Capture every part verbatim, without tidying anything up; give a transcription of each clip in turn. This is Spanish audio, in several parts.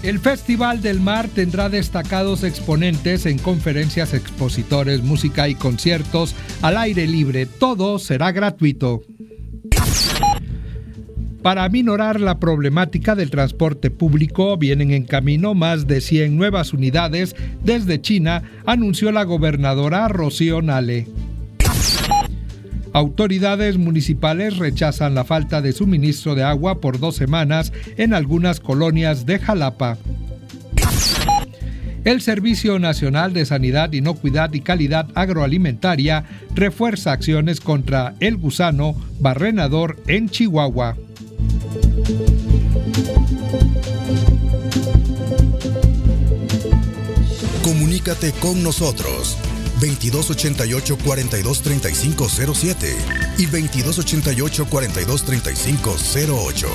El Festival del Mar tendrá destacados exponentes en conferencias, expositores, música y conciertos al aire libre. Todo será gratuito. Para aminorar la problemática del transporte público, vienen en camino más de cien nuevas unidades desde China, anunció la gobernadora Rocío Nale. Autoridades municipales rechazan la falta de suministro de agua por dos semanas en algunas colonias de Jalapa. El Servicio Nacional de Sanidad, Inocuidad y Calidad Agroalimentaria refuerza acciones contra el gusano barrenador en Chihuahua. Comunícate con nosotros veintidós ochenta y ocho, cuarenta y dos, treinta y cinco cero siete y veintidós ochenta y ocho, cuarenta y dos, treinta y cinco cero ocho.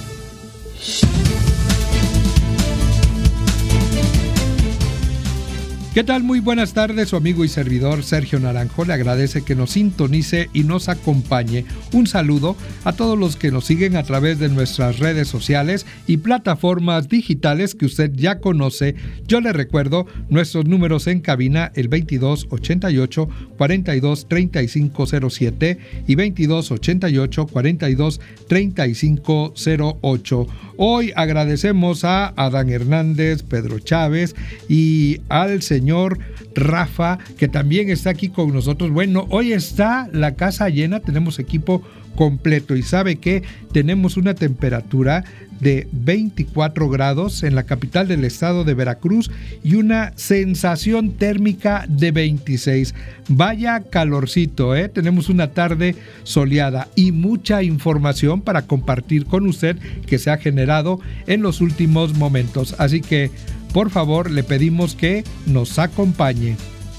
¿Qué tal? Muy buenas tardes, su amigo y servidor Sergio Naranjo le agradece que nos sintonice y nos acompañe. Un saludo a todos los que nos siguen a través de nuestras redes sociales y plataformas digitales que usted ya conoce. Yo le recuerdo nuestros números en cabina, el veintidós ochenta y ocho, cuarenta y dos, treinta y cinco cero siete y veintidós ochenta y ocho, cuarenta y dos, treinta y cinco cero ocho. Hoy agradecemos a Adán Hernández, Pedro Chávez y al señor Señor Rafa, que también está aquí con nosotros. Bueno, hoy está la casa llena, tenemos equipo completo y sabe que tenemos una temperatura de veinticuatro grados en la capital del estado de Veracruz y una sensación térmica de veintiséis. Vaya calorcito, ¿eh? Tenemos una tarde soleada y mucha información para compartir con usted que se ha generado en los últimos momentos. Así que, por favor, le pedimos que nos acompañe.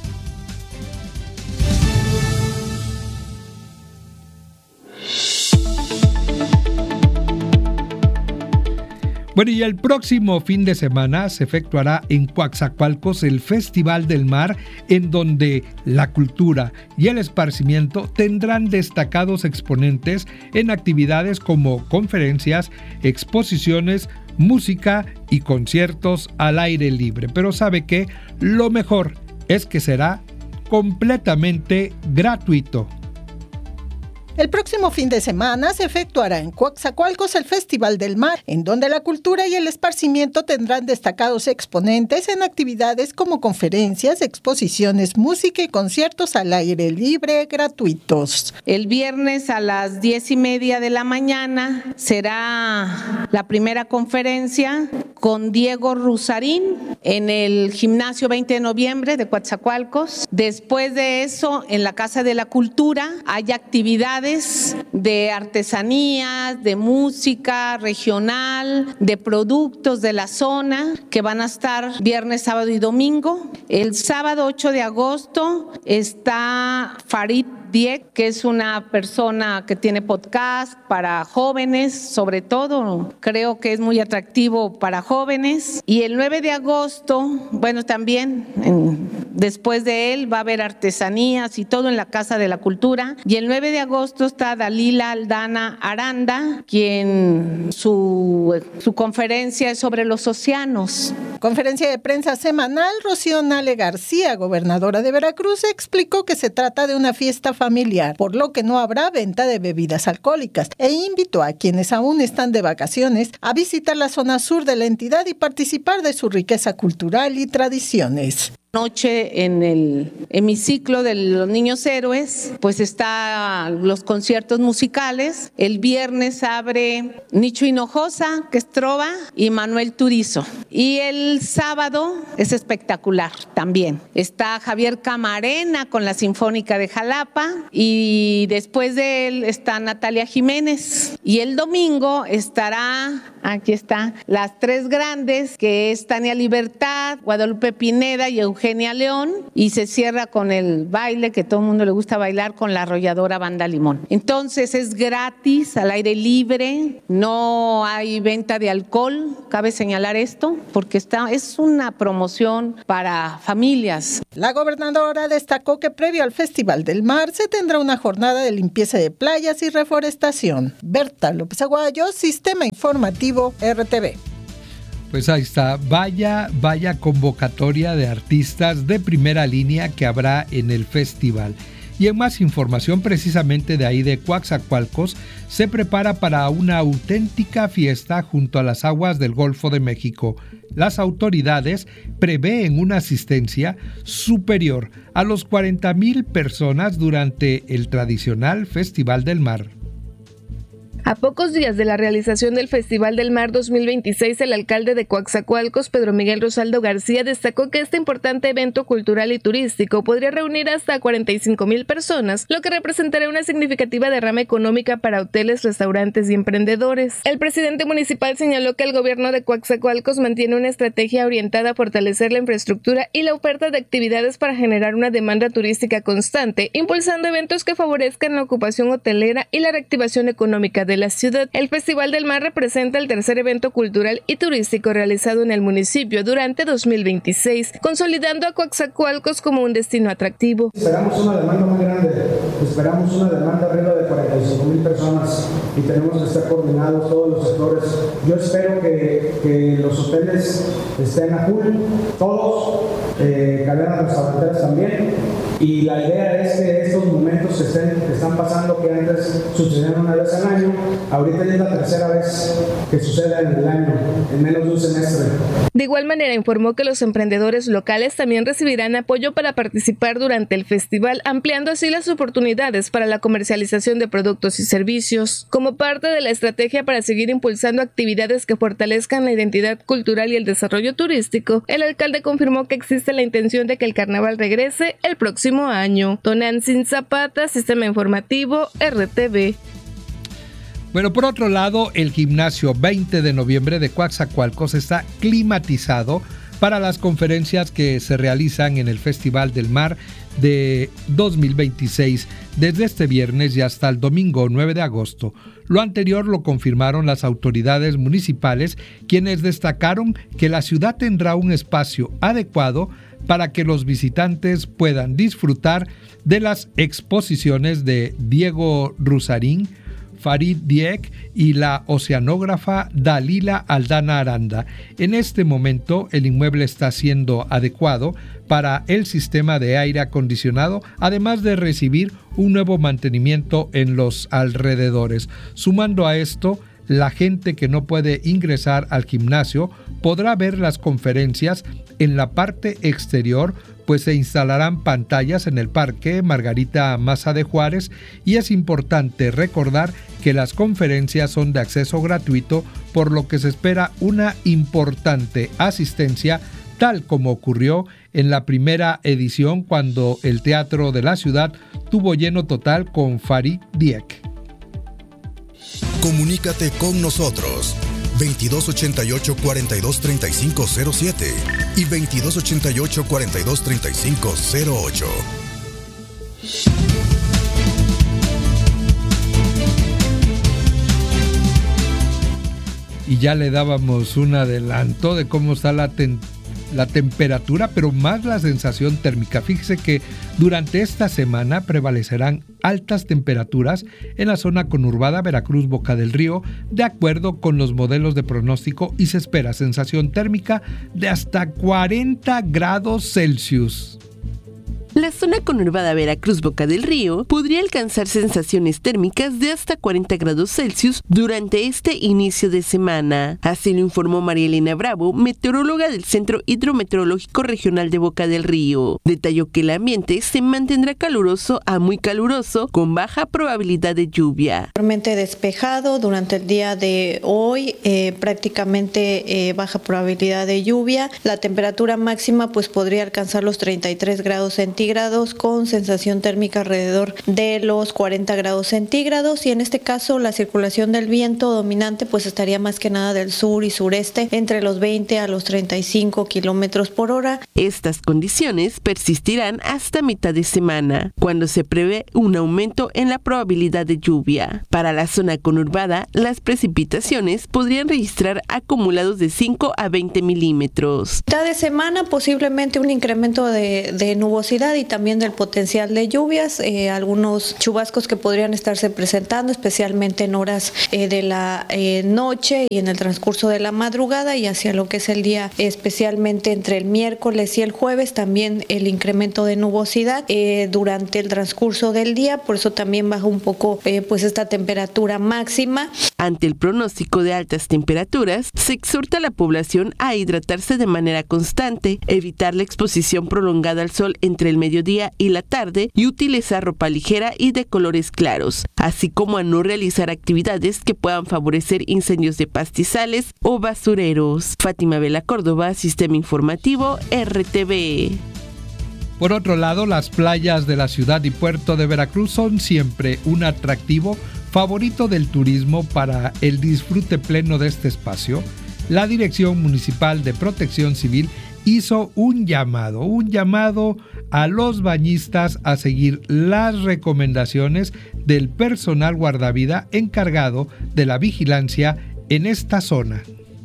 Bueno, y el próximo fin de semana se efectuará en Coatzacoalcos el Festival del Mar, en donde la cultura y el esparcimiento tendrán destacados exponentes en actividades como conferencias, exposiciones, música y conciertos al aire libre. Pero sabe que lo mejor es que será completamente gratuito. El próximo fin de semana se efectuará en Coatzacoalcos el Festival del Mar, en donde la cultura y el esparcimiento tendrán destacados exponentes en actividades como conferencias, exposiciones, música y conciertos al aire libre gratuitos. El viernes a las diez y media de la mañana será la primera conferencia con Diego Rusarín en el Gimnasio veinte de noviembre de Coatzacoalcos. Después de eso, en la Casa de la Cultura hay actividades de artesanías, de música regional, de productos de la zona que van a estar viernes, sábado y domingo. El sábado ocho de agosto está Farid Dieck, que es una persona que tiene podcast para jóvenes, sobre todo, creo que es muy atractivo para jóvenes. Y el nueve de agosto, bueno, también en, después de él va a haber artesanías y todo en la Casa de la Cultura. Y el nueve de agosto está Dalila Aldana Aranda, quien su, su conferencia es sobre los océanos. Conferencia de prensa semanal, Rocío Nale García, gobernadora de Veracruz, explicó que se trata de una fiesta familiar, por lo que no habrá venta de bebidas alcohólicas, e invitó a quienes aún están de vacaciones a visitar la zona sur de la entidad y participar de su riqueza cultural y tradiciones. Noche en el hemiciclo de los Niños Héroes, pues está los conciertos musicales. El viernes abre Nicho Hinojosa, que es trova, y Manuel Turizo. Y el sábado es espectacular también. Está Javier Camarena con la Sinfónica de Jalapa y después de él está Natalia Jiménez. Y el domingo estará, aquí está, las tres grandes, que es Tania Libertad, Guadalupe Pineda y Eugenia Eugenia León, y se cierra con el baile que todo el mundo le gusta bailar con la arrolladora Banda Limón. Entonces es gratis, al aire libre, no hay venta de alcohol, cabe señalar esto, porque está, es una promoción para familias. La gobernadora destacó que previo al Festival del Mar se tendrá una jornada de limpieza de playas y reforestación. Berta López Aguayo, Sistema Informativo R T V. Pues ahí está, vaya, vaya convocatoria de artistas de primera línea que habrá en el festival. Y en más información, precisamente de ahí de Coatzacoalcos, se prepara para una auténtica fiesta junto a las aguas del Golfo de México. Las autoridades prevén una asistencia superior a los cuarenta mil personas durante el tradicional Festival del Mar. A pocos días de la realización del Festival del Mar dos mil veintiséis, el alcalde de Coatzacoalcos, Pedro Miguel Rosaldo García, destacó que este importante evento cultural y turístico podría reunir hasta cuarenta y cinco mil personas, lo que representará una significativa derrama económica para hoteles, restaurantes y emprendedores. El presidente municipal señaló que el gobierno de Coatzacoalcos mantiene una estrategia orientada a fortalecer la infraestructura y la oferta de actividades para generar una demanda turística constante, impulsando eventos que favorezcan la ocupación hotelera y la reactivación económica de la ciudad. El Festival del Mar representa el tercer evento cultural y turístico realizado en el municipio durante dos mil veintiséis, consolidando a Coatzacoalcos como un destino atractivo. Esperamos una demanda muy grande, esperamos una demanda arriba de cuarenta y cinco mil personas y tenemos que estar coordinados todos los sectores. Yo espero que, que los hoteles estén a full, todos, eh, cadenas restauranteras también, y la idea es que estos momentos que, estén, que están pasando, que antes sucedían una vez al año, ahorita es la tercera vez que sucede en el año, en menos de un semestre. De igual manera informó que los emprendedores locales también recibirán apoyo para participar durante el festival, ampliando así las oportunidades para la comercialización de productos y servicios. Como parte de la estrategia para seguir impulsando actividades que fortalezcan la identidad cultural y el desarrollo turístico, el alcalde confirmó que existe la intención de que el carnaval regrese el próximo año. Tonantzin Zapata, Sistema Informativo, R T V. Bueno, por otro lado, el gimnasio veinte de noviembre de Coatzacoalcos está climatizado para las conferencias que se realizan en el Festival del Mar de dos mil veintiséis, desde este viernes y hasta el domingo nueve de agosto. Lo anterior lo confirmaron las autoridades municipales, quienes destacaron que la ciudad tendrá un espacio adecuado para que los visitantes puedan disfrutar de las exposiciones de Diego Rusarín, Farid Diek y la oceanógrafa Dalila Aldana Aranda. En este momento el inmueble está siendo adecuado para el sistema de aire acondicionado, además de recibir un nuevo mantenimiento en los alrededores. Sumando a esto, la gente que no puede ingresar al gimnasio podrá ver las conferencias en la parte exterior, pues se instalarán pantallas en el Parque Margarita Maza de Juárez, y es importante recordar que las conferencias son de acceso gratuito, por lo que se espera una importante asistencia, tal como ocurrió en la primera edición cuando el Teatro de la Ciudad tuvo lleno total con Farid Diek. Comunícate con nosotros veintidós ochenta y ocho, cuarenta y dos, treinta y cinco cero siete y veintidós ochenta y ocho, cuarenta y dos, treinta y cinco cero ocho. Y ya le dábamos un adelanto de cómo está la ten- la temperatura, pero más la sensación térmica. Fíjese que durante esta semana prevalecerán altas temperaturas en la zona conurbada Veracruz-Boca del Río, de acuerdo con los modelos de pronóstico, y se espera sensación térmica de hasta cuarenta grados Celsius. La zona conurbada Veracruz-Boca del Río podría alcanzar sensaciones térmicas de hasta cuarenta grados Celsius durante este inicio de semana. Así lo informó María Elena Bravo, meteoróloga del Centro Hidrometeorológico Regional de Boca del Río. Detalló que el ambiente se mantendrá caluroso a muy caluroso, con baja probabilidad de lluvia. Totalmente despejado durante el día de hoy, eh, prácticamente eh, baja probabilidad de lluvia. La temperatura máxima pues podría alcanzar los treinta y tres grados centígrados, con sensación térmica alrededor de los cuarenta grados centígrados, y en este caso la circulación del viento dominante pues estaría más que nada del sur y sureste entre los veinte a los treinta y cinco kilómetros por hora. Estas condiciones persistirán hasta mitad de semana, cuando se prevé un aumento en la probabilidad de lluvia. Para la zona conurbada, las precipitaciones podrían registrar acumulados de cinco a veinte milímetros. Mitad de semana posiblemente un incremento de, de nubosidad y también del potencial de lluvias, eh, algunos chubascos que podrían estarse presentando, especialmente en horas eh, de la eh, noche y en el transcurso de la madrugada y hacia lo que es el día, especialmente entre el miércoles y el jueves, también el incremento de nubosidad eh, durante el transcurso del día, por eso también baja un poco eh, pues esta temperatura máxima. Ante el pronóstico de altas temperaturas, se exhorta a la población a hidratarse de manera constante, evitar la exposición prolongada al sol entre el mediodía y la tarde y utilizar ropa ligera y de colores claros, así como a no realizar actividades que puedan favorecer incendios de pastizales o basureros. Fátima Vela Córdoba, Sistema Informativo R T V. Por otro lado, las playas de la ciudad y puerto de Veracruz son siempre un atractivo favorito del turismo. Para el disfrute pleno de este espacio, la Dirección Municipal de Protección Civil hizo un llamado, un llamado a los bañistas a seguir las recomendaciones del personal guardavida encargado de la vigilancia en esta zona.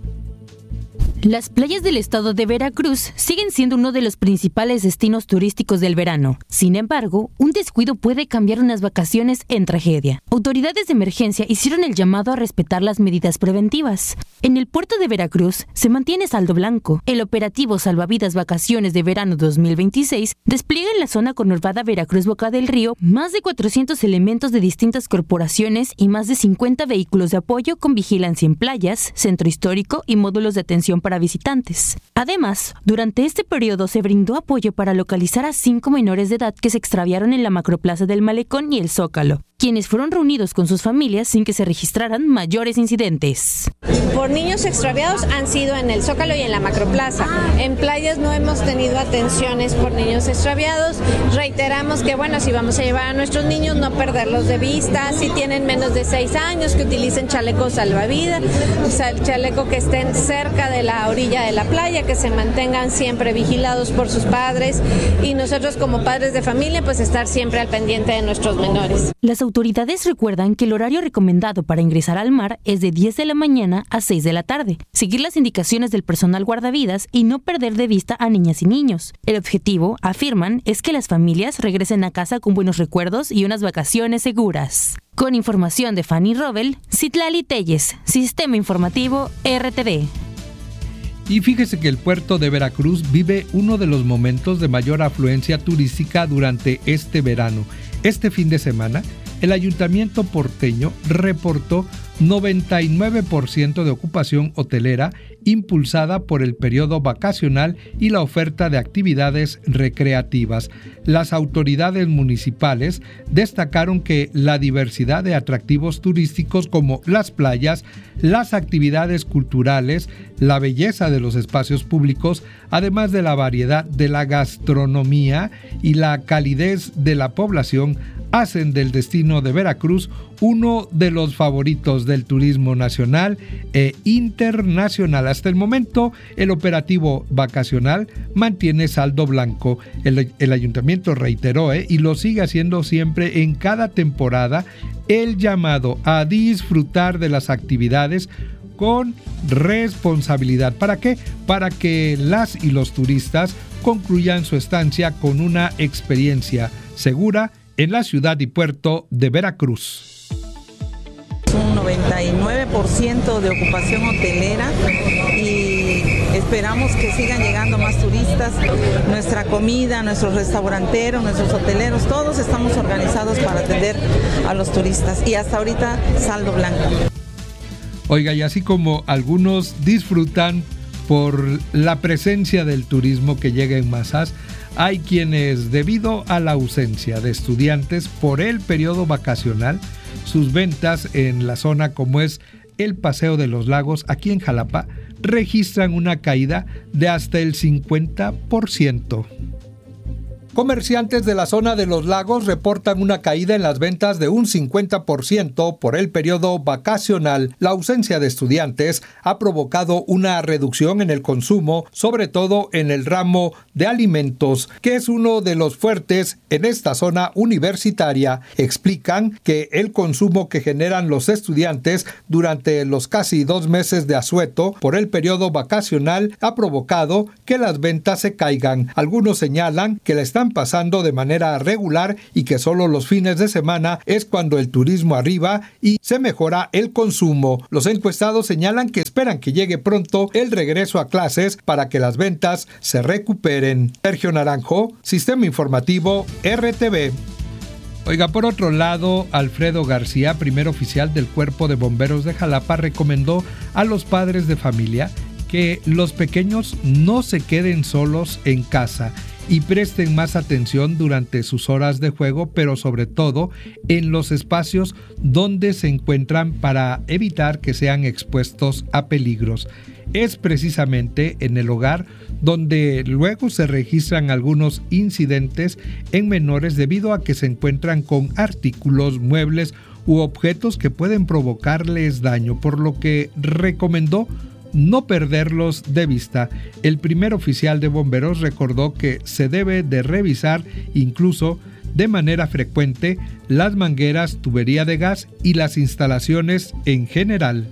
Las playas del estado de Veracruz siguen siendo uno de los principales destinos turísticos del verano. Sin embargo, un descuido puede cambiar unas vacaciones en tragedia. Autoridades de emergencia hicieron el llamado a respetar las medidas preventivas. En el puerto de Veracruz se mantiene saldo blanco. El operativo Salvavidas Vacaciones de Verano dos mil veintiséis despliega en la zona conurbada Veracruz-Boca del Río más de cuatrocientos elementos de distintas corporaciones y más de cincuenta vehículos de apoyo con vigilancia en playas, centro histórico y módulos de atención para visitantes. Además, durante este periodo se brindó apoyo para localizar a cinco menores de edad que se extraviaron en la macroplaza del Malecón y el Zócalo, quienes fueron reunidos con sus familias sin que se registraran mayores incidentes. Por niños extraviados han sido en el Zócalo y en la macroplaza. En playas no hemos tenido atenciones por niños extraviados. Reiteramos que, bueno, si vamos a llevar a nuestros niños, no perderlos de vista. Si tienen menos de seis años, que utilicen chalecos salvavidas, chaleco que estén cerca de la orilla de la playa, que se mantengan siempre vigilados por sus padres y nosotros como padres de familia, pues estar siempre al pendiente de nuestros menores. Las autoridades recuerdan que el horario recomendado para ingresar al mar es de diez de la mañana a seis de la tarde, seguir las indicaciones del personal guardavidas y no perder de vista a niñas y niños. El objetivo, afirman, es que las familias regresen a casa con buenos recuerdos y unas vacaciones seguras. Con información de Fanny Robel, Citlali Telles, Sistema Informativo R T V. Y fíjese que el puerto de Veracruz vive uno de los momentos de mayor afluencia turística durante este verano. Este fin de semana, el ayuntamiento porteño reportó noventa y nueve por ciento de ocupación hotelera impulsada por el periodo vacacional y la oferta de actividades recreativas. Las autoridades municipales destacaron que la diversidad de atractivos turísticos como las playas, las actividades culturales, la belleza de los espacios públicos, además de la variedad de la gastronomía y la calidez de la población, hacen del destino de Veracruz uno de los favoritos del turismo nacional e internacional. Hasta el momento, el operativo vacacional mantiene saldo blanco. El, el ayuntamiento reiteró eh, y lo sigue haciendo siempre en cada temporada el llamado a disfrutar de las actividades con responsabilidad. ¿Para qué? Para que las y los turistas concluyan su estancia con una experiencia segura en la ciudad y puerto de Veracruz. Un noventa y nueve por ciento de ocupación hotelera y esperamos que sigan llegando más turistas. Nuestra comida, nuestros restauranteros, nuestros hoteleros, todos estamos organizados para atender a los turistas y hasta ahorita saldo blanco. Oiga, y así como algunos disfrutan por la presencia del turismo que llega en masas, hay quienes, debido a la ausencia de estudiantes por el periodo vacacional, sus ventas en la zona como es el Paseo de los Lagos, aquí en Jalapa, registran una caída de hasta el cincuenta por ciento. Comerciantes de la zona de los lagos reportan una caída en las ventas de un cincuenta por ciento por el periodo vacacional. La ausencia de estudiantes ha provocado una reducción en el consumo, sobre todo en el ramo de alimentos, que es uno de los fuertes en esta zona universitaria. Explican que el consumo que generan los estudiantes durante los casi dos meses de asueto por el periodo vacacional ha provocado que las ventas se caigan. Algunos señalan que la están están pasando de manera regular y que solo los fines de semana es cuando el turismo arriba y se mejora el consumo. Los encuestados señalan que esperan que llegue pronto el regreso a clases para que las ventas se recuperen. Sergio Naranjo, Sistema Informativo R T V. Oiga, por otro lado, Alfredo García, primer oficial del Cuerpo de Bomberos de Jalapa, recomendó a los padres de familia que los pequeños no se queden solos en casa y presten más atención durante sus horas de juego, pero sobre todo en los espacios donde se encuentran para evitar que sean expuestos a peligros. Es precisamente en el hogar donde luego se registran algunos incidentes en menores debido a que se encuentran con artículos, muebles u objetos que pueden provocarles daño, por lo que recomendó no perderlos de vista. El primer oficial de bomberos recordó que se debe de revisar incluso de manera frecuente las mangueras, tubería de gas y las instalaciones en general.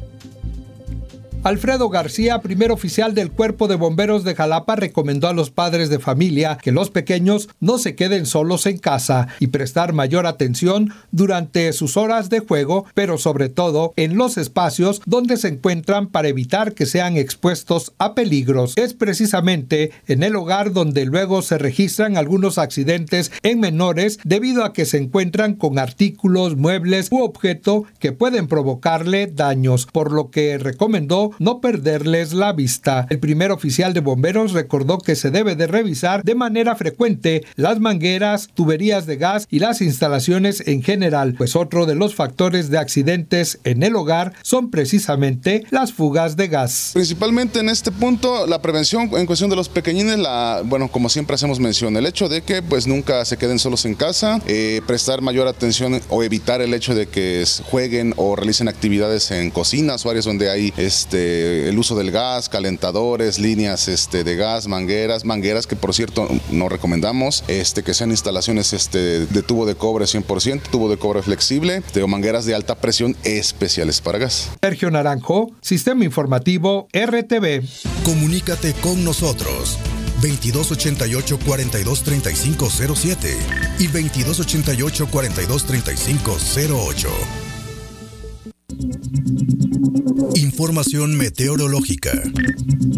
Alfredo García, primer oficial del Cuerpo de Bomberos de Jalapa, recomendó a los padres de familia que los pequeños no se queden solos en casa y prestar mayor atención durante sus horas de juego, pero sobre todo en los espacios donde se encuentran para evitar que sean expuestos a peligros. Es precisamente en el hogar donde luego se registran algunos accidentes en menores debido a que se encuentran con artículos, muebles u objeto que pueden provocarle daños, por lo que recomendó no perderles la vista. El primer oficial de bomberos recordó que se debe de revisar de manera frecuente las mangueras, tuberías de gas y las instalaciones en general, pues otro de los factores de accidentes en el hogar son precisamente las fugas de gas. Principalmente en este punto, la prevención en cuestión de los pequeñines, la, bueno, como siempre hacemos mención, el hecho de que pues nunca se queden solos en casa, eh, prestar mayor atención o evitar el hecho de que jueguen o realicen actividades en cocinas o áreas donde hay este el uso del gas, calentadores, líneas este, de gas, mangueras, mangueras que por cierto no recomendamos, este, que sean instalaciones este, de tubo de cobre cien por ciento, tubo de cobre flexible, de, o mangueras de alta presión especiales para gas. Sergio Naranjo, Sistema Informativo R T V. Comunícate con nosotros veintidós ochenta y ocho, cuarenta y dos, treinta y cinco cero siete y veintidós ochenta y ocho, cuarenta y dos, treinta y cinco cero ocho. Información meteorológica.